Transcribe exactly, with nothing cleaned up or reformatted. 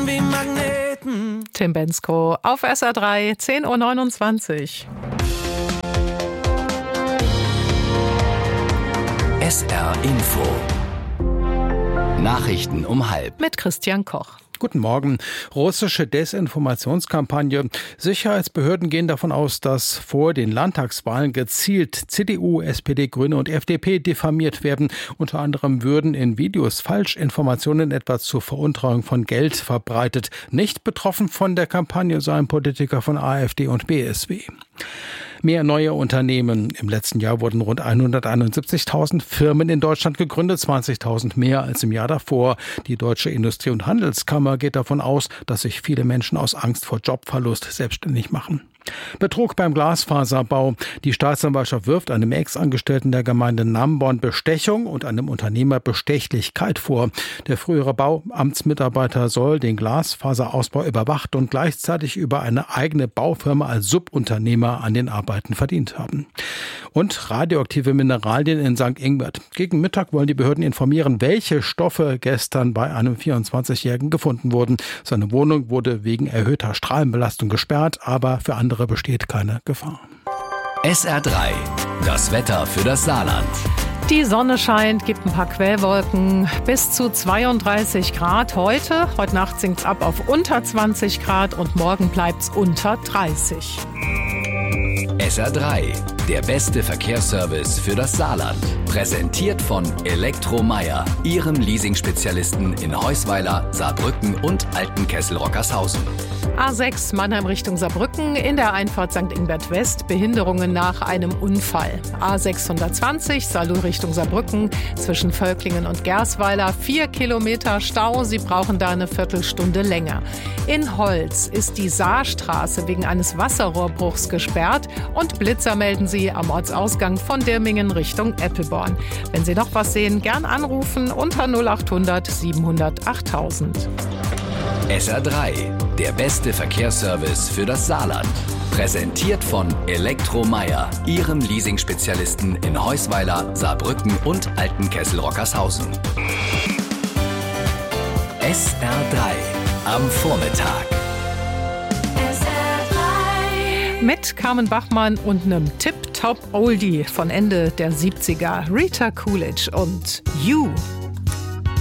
wie Magneten. Tim Bensko auf S R drei, zehn Uhr neunundzwanzig. S R Info. Nachrichten um halb. Mit Christian Koch. Guten Morgen. Russische Desinformationskampagne. Sicherheitsbehörden gehen davon aus, dass vor den Landtagswahlen gezielt C D U, S P D, Grüne und F D P diffamiert werden. Unter anderem würden in Videos Falschinformationen etwa zur Veruntreuung von Geld verbreitet. Nicht betroffen von der Kampagne seien Politiker von AfD und B S W. Mehr neue Unternehmen. Im letzten Jahr wurden rund hunderteinundsiebzigtausend Firmen in Deutschland gegründet, zwanzigtausend mehr als im Jahr davor. Die Deutsche Industrie- und Handelskammer geht davon aus, dass sich viele Menschen aus Angst vor Jobverlust selbstständig machen. Betrug beim Glasfaserbau. Die Staatsanwaltschaft wirft einem Ex-Angestellten der Gemeinde Namborn Bestechung und einem Unternehmer Bestechlichkeit vor. Der frühere Bauamtsmitarbeiter soll den Glasfaserausbau überwacht und gleichzeitig über eine eigene Baufirma als Subunternehmer an den Arbeiten verdient haben. Und radioaktive Mineralien in Sankt Ingbert. Gegen Mittag wollen die Behörden informieren, welche Stoffe gestern bei einem vierundzwanzigjährigen gefunden wurden. Seine Wohnung wurde wegen erhöhter Strahlenbelastung gesperrt, aber für andere besteht keine Gefahr. S R drei. Das Wetter für das Saarland. Die Sonne scheint, gibt ein paar Quellwolken, bis zu zweiunddreißig Grad heute. Heute Nacht sinkt's ab auf unter zwanzig Grad und morgen bleibt's unter dreißig. S R drei. Der beste Verkehrsservice für das Saarland. Präsentiert von Elektromeier, Ihrem Leasing-Spezialisten in Heusweiler, Saarbrücken und Altenkessel-Rockershausen. A sechs Mannheim Richtung Saarbrücken, in der Einfahrt Sankt Ingbert West, Behinderungen nach einem Unfall. A sechshundertzwanzig Salou Richtung Saarbrücken, zwischen Völklingen und Gersweiler, vier Kilometer Stau, Sie brauchen da eine Viertelstunde länger. In Holz ist die Saarstraße wegen eines Wasserrohrbruchs gesperrt und Blitzer melden Sie am Ortsausgang von Dirmingen Richtung Eppelborn. Wenn Sie noch was sehen, gern anrufen unter null achthundert siebenhundert achttausend. S R drei. Der beste Verkehrsservice für das Saarland. Präsentiert von Elektromeier, Ihrem Leasing-Spezialisten in Heusweiler, Saarbrücken und Altenkessel-Rockershausen. S R drei. Am Vormittag. Mit Carmen Bachmann und einem Tip-Top-Oldie von Ende der siebziger. Rita Coolidge und You.